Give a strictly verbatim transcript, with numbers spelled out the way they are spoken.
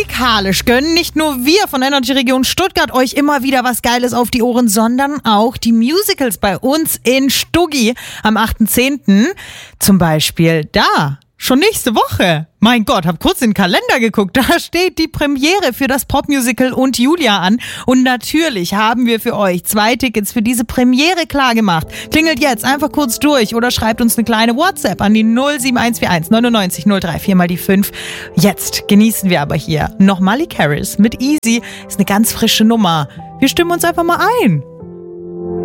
Musikalisch gönnen nicht nur wir von Energy Region Stuttgart euch immer wieder was Geiles auf die Ohren, sondern auch die Musicals bei uns in Stuggi am achten zehnten Zum Beispiel da. Schon nächste Woche. Mein Gott, hab kurz in den Kalender geguckt. Da steht die Premiere für das Popmusical Und Julia an. Und natürlich haben wir für euch zwei Tickets für diese Premiere klar gemacht. Klingelt jetzt einfach kurz durch oder schreibt uns eine kleine WhatsApp an die null sieben eins vier eins neunundneunzig null drei vier mal die fünf. Jetzt genießen wir aber hier noch Miley Harris mit Easy. Ist eine ganz frische Nummer. Wir stimmen uns einfach mal ein.